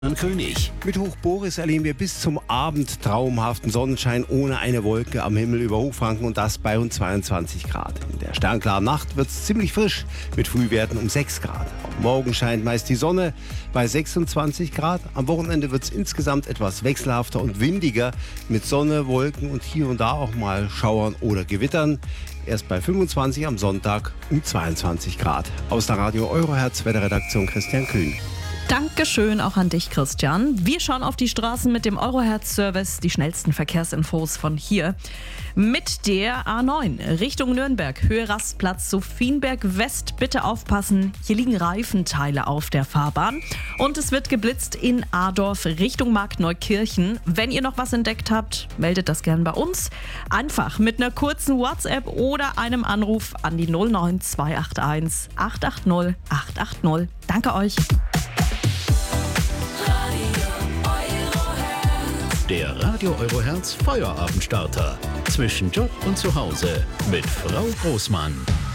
König. Mit Hoch Boris erleben wir bis zum Abend traumhaften Sonnenschein ohne eine Wolke am Himmel über Hochfranken und das bei rund 22 Grad. In der sternklaren Nacht wird es ziemlich frisch mit Frühwerten um 6 Grad. Auch morgen scheint meist die Sonne bei 26 Grad. Am Wochenende wird es insgesamt etwas wechselhafter und windiger mit Sonne, Wolken und hier und da auch mal Schauern oder Gewittern. Erst bei 25 am Sonntag um 22 Grad. Aus der Radio Eurohertz Wetterredaktion Christian Kühn. Dankeschön auch an dich, Christian. Wir schauen auf die Straßen mit dem Eurohertz-Service, die schnellsten Verkehrsinfos von hier. Mit der A9 Richtung Nürnberg, Höhe Rastplatz Sophienberg West. Bitte aufpassen, hier liegen Reifenteile auf der Fahrbahn. Und es wird geblitzt in Adorf Richtung Markneukirchen. Wenn ihr noch was entdeckt habt, meldet das gern bei uns. Einfach mit einer kurzen WhatsApp oder einem Anruf an die 09281 880 880. Danke euch. Der Radio Eurohertz Feuerabendstarter. Zwischen Job und Zuhause mit Frau Großmann.